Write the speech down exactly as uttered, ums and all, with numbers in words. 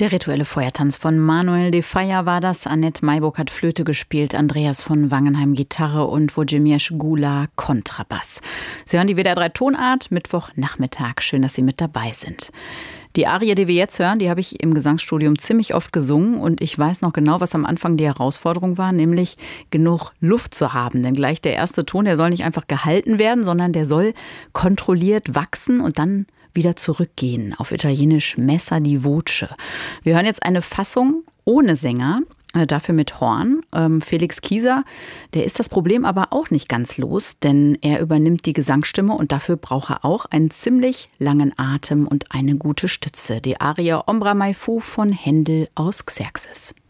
Der rituelle Feuertanz von Manuel de Falla war das. Annette Mayburg hat Flöte gespielt, Andreas von Wangenheim Gitarre und Wojciech Gula Kontrabass. Sie hören die W D R drei Tonart, Mittwochnachmittag. Schön, dass Sie mit dabei sind. Die Arie, die wir jetzt hören, die habe ich im Gesangsstudium ziemlich oft gesungen und ich weiß noch genau, was am Anfang die Herausforderung war, nämlich genug Luft zu haben. Denn gleich der erste Ton, der soll nicht einfach gehalten werden, sondern der soll kontrolliert wachsen und dann wieder zurückgehen. Auf Italienisch Messa di Voce. Wir hören jetzt eine Fassung ohne Sänger, dafür mit Horn. Felix Kieser, der ist das Problem aber auch nicht ganz los, denn er übernimmt die Gesangsstimme und dafür braucht er auch einen ziemlich langen Atem und eine gute Stütze. Die Arie Ombra mai fu von Händel aus Xerxes.